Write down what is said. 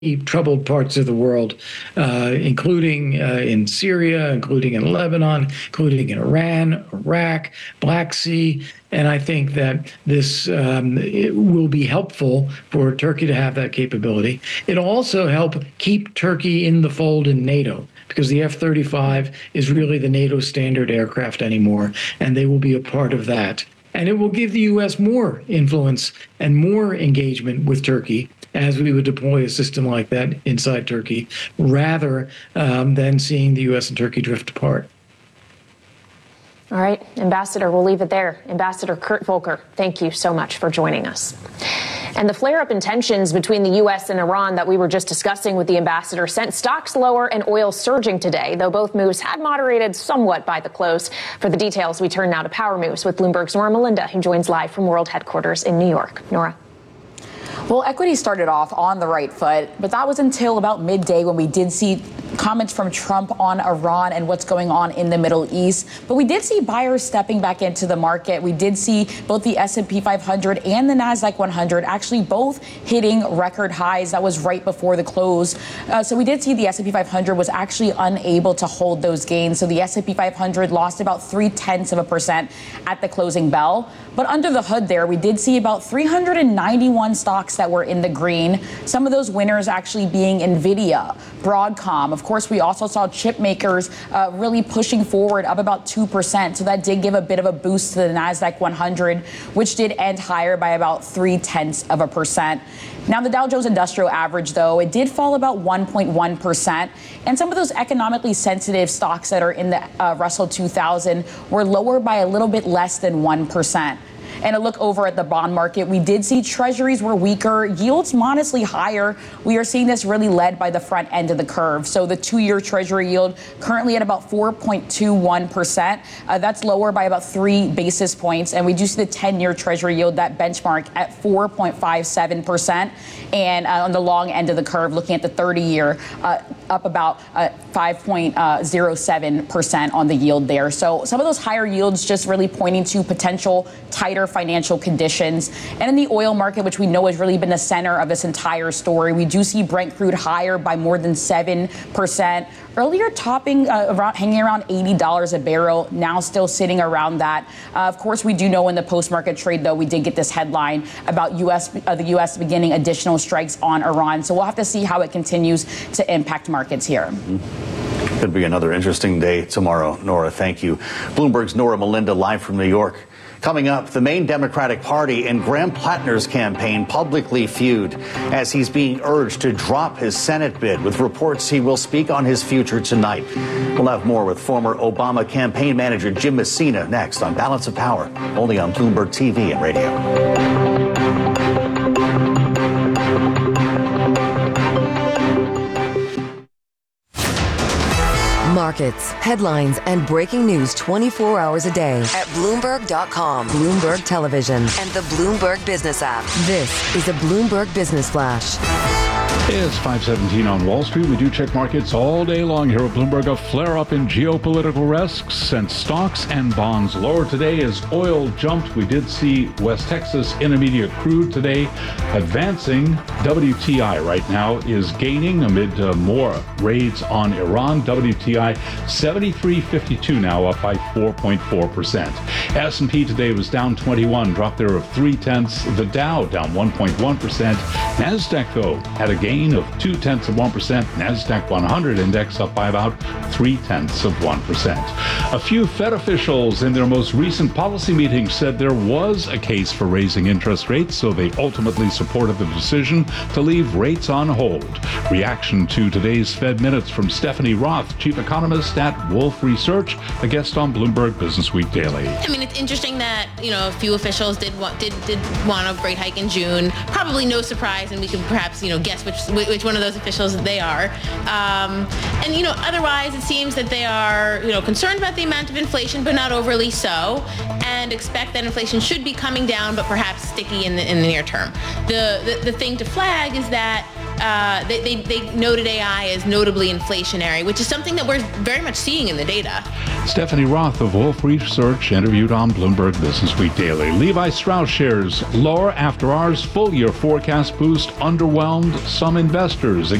troubled parts of the world, including in Syria, including in Lebanon, including in Iran, Iraq, Black Sea. And I think that this it will be helpful for Turkey to have that capability. It'll also help keep Turkey in the fold in NATO, because the F-35 is really the NATO standard aircraft anymore, and they will be a part of that. And it will give the U.S. more influence and more engagement with Turkey as we would deploy a system like that inside Turkey, rather than seeing the U.S. and Turkey drift apart. All right, Ambassador, we'll leave it there. Ambassador Kurt Volker, thank you so much for joining us. And the flare-up in tensions between the U.S. and Iran that we were just discussing with the ambassador sent stocks lower and oil surging today, though both moves had moderated somewhat by the close. For the details, we turn now to Power Moves with Bloomberg's Nora Melinda, who joins live from World Headquarters in New York. Nora. Well, equity started off on the right foot, but that was until about midday when we did see comments from Trump on Iran and what's going on in the Middle East. But we did see buyers stepping back into the market. We did see both the S&P 500 and the NASDAQ 100 actually both hitting record highs. That was right before the close. So we did see the S&P 500 was actually unable to hold those gains. So the S&P 500 lost about 0.3% at the closing bell. But under the hood there, we did see about 391 stocks that were in the green. Some of those winners actually being NVIDIA, Broadcom. Of course, we also saw chip makers really pushing forward up about 2%. So that did give a bit of a boost to the NASDAQ 100, which did end higher by about 0.3%. Now, the Dow Jones Industrial Average, though, it did fall about 1.1%. And some of those economically sensitive stocks that are in the Russell 2000 were lower by a little bit less than 1%. And a look over at the bond market, we did see treasuries were weaker, yields modestly higher. We are seeing this really led by the front end of the curve. So the 2-year treasury yield currently at about 4.21%. That's lower by about 3 basis points. And we do see the 10-year treasury yield, that benchmark, at 4.57%. And on the long end of the curve, looking at the 30-year, up about 5.07% on the yield there. So some of those higher yields just really pointing to potential tighter financial conditions. And in the oil market, which we know has really been the center of this entire story, we do see Brent crude higher by more than 7%. Earlier topping hanging around $80 a barrel, now still sitting around that. Of course, we do know in the post-market trade, though, we did get this headline about the U.S. beginning additional strikes on Iran. So we'll have to see how it continues to impact markets here. Could be another interesting day tomorrow. Nora, thank you. Bloomberg's Nora Melinda live from New York. Coming up, the main Democratic Party and Graham Plattner's campaign publicly feud as he's being urged to drop his Senate bid, with reports he will speak on his future tonight. We'll have more with former Obama campaign manager Jim Messina next on Balance of Power, only on Bloomberg TV and radio. Markets, headlines, and breaking news 24 hours a day at Bloomberg.com, Bloomberg Television, and the Bloomberg Business app. This is a Bloomberg Business Flash. It's 5:17 on Wall Street. We do check markets all day long here at Bloomberg. A flare-up in geopolitical risks sent stocks and bonds lower today as oil jumped. We did see West Texas Intermediate crude today advancing. WTI right now is gaining amid more raids on Iran. WTI 73.52 now, up by 4.4%. S&P today was down 21, dropped there of 0.3. The Dow down 1.1%. NASDAQ, though, had a gain of 0.2%. NASDAQ 100 index up by about 0.3%. A few Fed officials in their most recent policy meeting said there was a case for raising interest rates, so they ultimately supported the decision to leave rates on hold. Reaction to today's Fed Minutes from Stephanie Roth, chief economist at Wolfe Research, a guest on Bloomberg Businessweek Daily. I mean, it's interesting that, a few officials did want a rate hike in June. Probably no surprise, and we could perhaps, guess which one of those officials they are. Otherwise, it seems that they are, concerned about the amount of inflation, but not overly so, and expect that inflation should be coming down, but perhaps sticky in the near term. The thing to flag is that they noted AI as notably inflationary, which is something that we're very much seeing in the data. Stephanie Roth of Wolf Research interviewed on Bloomberg Businessweek Daily. Levi Strauss shares lower after hours full year forecast boost underwhelmed some investors.